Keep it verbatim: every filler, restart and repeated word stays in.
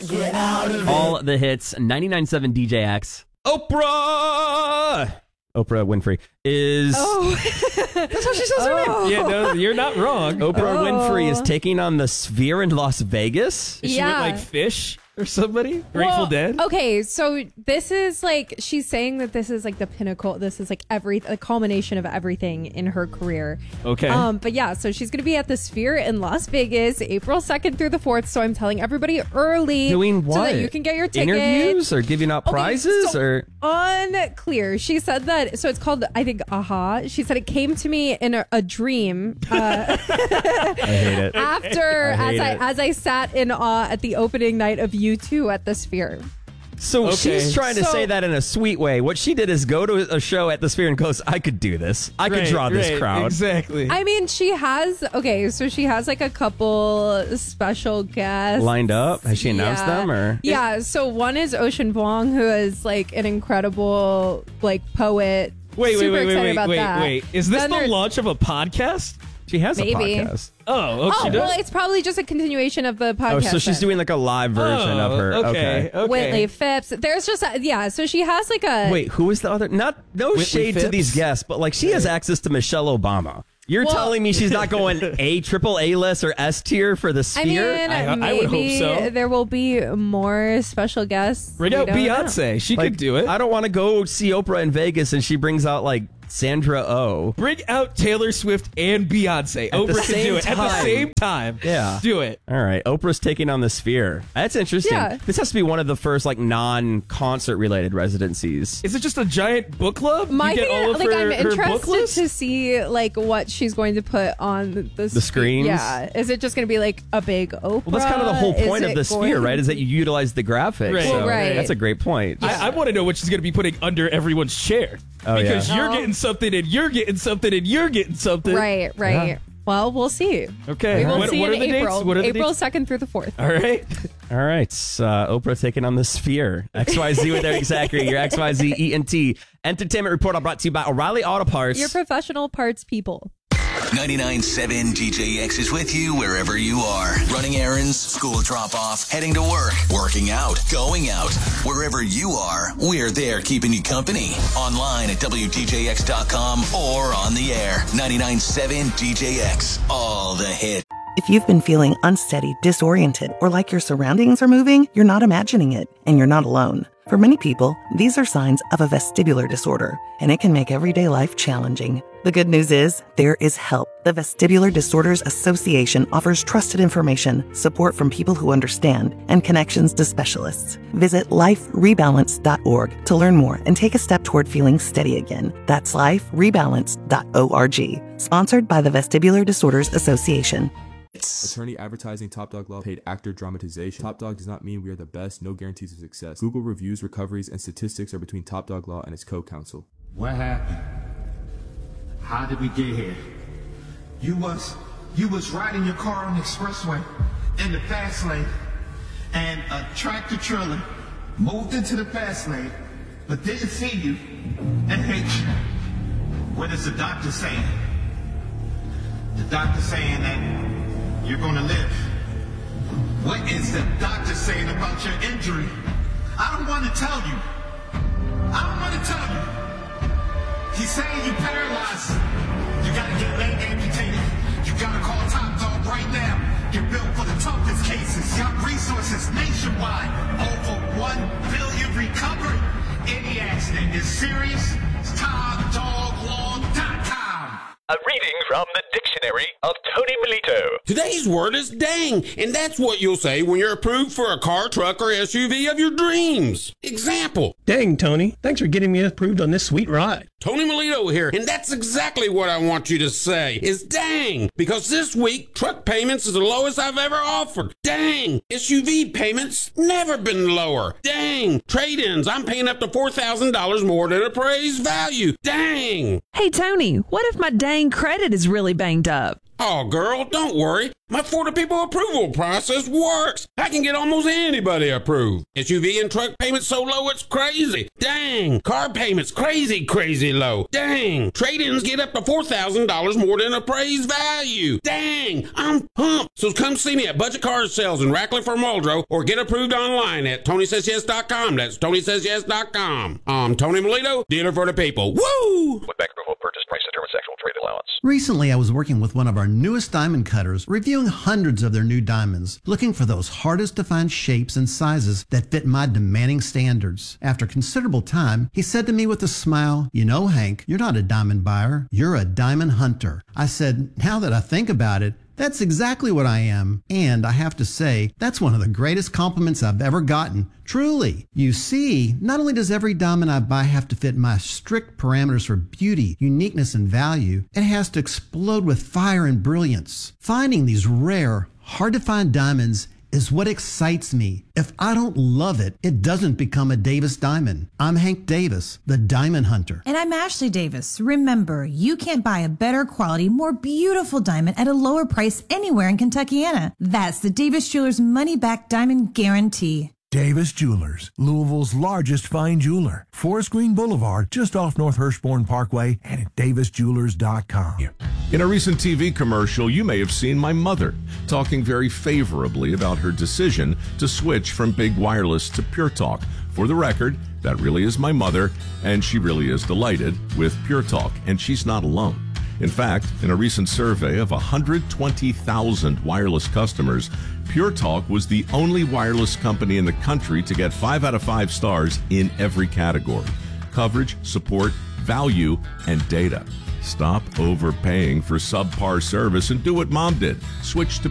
Get out of All it. the hits, ninety-nine point seven D J X. Oprah! Oprah Winfrey is... Oh. That's how she says her Oh. name. Yeah, no, you're not wrong. Oprah Oh. Winfrey is taking on the Sphere in Las Vegas. Is she Yeah. with like Fish or somebody? Grateful Well, Dead? Okay, so this is like she's saying that this is like the pinnacle. This is like every the culmination of everything in her career. Okay. Um, but yeah, so she's gonna be at the Sphere in Las Vegas, April second through the fourth. So I'm telling everybody early, Doing what? so that you can get your ticket. Interviews or giving out Okay, prizes so or... unclear. She said that. So it's called, I think, Aha. She said it came to me in a, a dream. Uh, I hate it. after I hate as I it. as I sat in awe at the opening night of U two at the Sphere. So Okay. she's trying to So- say that in a sweet way. What she did is go to a show at the Sphere and goes, I could do this. I could Right, draw this right, crowd. Exactly. I mean, she has okay, so she has like a couple special guests Lined up? Has she announced Yeah. them or? Yeah, so one is Ocean Vuong, who is like an incredible like poet. wait, wait, Super wait, wait, excited wait, about wait, that. wait. Is this Then the there- launch of a podcast? She has Maybe. a podcast. Oh, oh, Oh, she does? well, it's probably just a continuation of the podcast. Oh, so she's then. doing like a live version Oh, of her. Okay, Okay. okay. Whitley Phipps. There's just a, yeah. So she has like a Wait, who is the other? Not no Whitley shade to Phipps? these guests, but like she has access to Michelle Obama. You're Well- telling me she's not going A, triple A list or S tier for the I mean, Sphere? I- I maybe would hope so. there will be more special guests. Bring We out don't know. Beyonce. She Like, could do it. I don't want to go see Oprah in Vegas and she brings out like Sandra Oh. Bring out Taylor Swift and Beyonce. At the Oprah can same do it at the time. same time. Yeah. Do it. All right, Oprah's taking on the Sphere. That's interesting. Yeah. This has to be one of the first like non-concert related residencies. Is it just a giant book club? My you get thing, all of like, her, I'm her book interested list? to see like what she's going to put on the the, The screens? Yeah, is it just going to be like a big Oprah? Well, that's kind of the whole Is point of it the going- Sphere, right? Is that you utilize the graphics. Right. So Well, right. That's a great point. I, I want to know what she's going to be putting under everyone's chair. Oh, yeah. because you're Oh. getting something and you're getting something and you're getting something. Right, right. Yeah. Well, we'll see. Okay. We will What- see what in are the April. dates? What are the April dates? second through the fourth. All right. All right, uh, Oprah taking on the Sphere. X Y Z with Eric Zachary, your X Y Z E N T Entertainment Report, all brought to you by O'Reilly Auto Parts. Your professional parts people. ninety-nine point seven D J X is with you wherever you are. Running errands, school drop-off, heading to work, working out, going out. Wherever you are, we're there keeping you company. Online at W D J X dot com or on the air. ninety-nine point seven D J X. All the hits. If you've been feeling unsteady, disoriented, or like your surroundings are moving, you're not imagining it, and you're not alone. For many people, these are signs of a vestibular disorder, and it can make everyday life challenging. The good news is, there is help. The Vestibular Disorders Association offers trusted information, support from people who understand, and connections to specialists. Visit life rebalance dot org to learn more and take a step toward feeling steady again. That's life rebalance dot org. Sponsored by the Vestibular Disorders Association. Attorney advertising Top Dog Law paid actor dramatization. Top Dog does not mean we are the best, no guarantees of success. Google reviews, recoveries, and statistics are between Top Dog Law and its co-counsel. What happened? How did we get here? You was you was riding your car on the expressway in the fast lane, and a tractor trailer moved into the fast lane, but didn't see you and hit you. What is the doctor saying? The doctor saying that you're gonna live. What is the doctor saying about your injury? I don't want to tell you. I don't want to tell you. He's saying you paralyzed. You gotta get leg amputated. You gotta call Top Dog right now. You're built for the toughest cases. Got resources nationwide. Over one billion recovery. Any accident is serious. It's top dog law dot com. A reading from the Dictionary of Tony Melito. Today's word is dang, and that's what you'll say when you're approved for a car, truck, or S U V of your dreams. Example. Dang, Tony. Thanks for getting me approved on this sweet ride. Tony Melito here, and that's exactly what I want you to say, is dang, because this week, truck payments is the lowest I've ever offered. Dang, S U V payments never been lower. Dang, trade-ins, I'm paying up to four thousand dollars more than appraised value. Dang. Hey, Tony, what if my dang credit is really banged up? Oh, girl, don't worry. My forty people approval process works. I can get almost anybody approved. S U V and truck payments so low it's crazy. Dang. Car payments crazy, crazy low. Dang. Trade-ins get up to four thousand dollars more than appraised value. Dang. I'm pumped. So come see me at Budget Car Sales in Ratcliffe or Muldrow or get approved online at Tony Says Yes dot com. That's Tony Says Yes dot com. I'm Tony Melito, dealer for the people. Woo! With bank approval, purchase price determines actual trade allowance. Recently, I was working with one of our newest diamond cutters, reviewing hundreds of their new diamonds, looking for those hardest to find shapes and sizes that fit my demanding standards. After considerable time, he said to me with a smile, "You know, Hank, you're not a diamond buyer, you're a diamond hunter." I said, "Now that I think about it, that's exactly what I am. And I have to say, that's one of the greatest compliments I've ever gotten. Truly. You see, not only does every diamond I buy have to fit my strict parameters for beauty, uniqueness, and value, it has to explode with fire and brilliance. Finding these rare, hard to find diamonds is what excites me. If I don't love it, it doesn't become a Davis diamond. I'm Hank Davis, the Diamond Hunter. And I'm Ashley Davis. Remember, you can't buy a better quality, more beautiful diamond at a lower price anywhere in Kentuckiana. That's the Davis Jewelers money-back diamond guarantee. Davis Jewelers, Louisville's largest fine jeweler. Forest Green Boulevard, just off North Hirschborn Parkway, and at davis jewelers dot com. In a recent T V commercial, you may have seen my mother talking very favorably about her decision to switch from Big Wireless to Pure Talk. For the record, that really is my mother, and she really is delighted with Pure Talk, and she's not alone. In fact, in a recent survey of one hundred twenty thousand wireless customers, Pure Talk was the only wireless company in the country to get five out of five stars in every category: coverage, support, value, and data. Stop overpaying for subpar service and do what Mom did. Switch to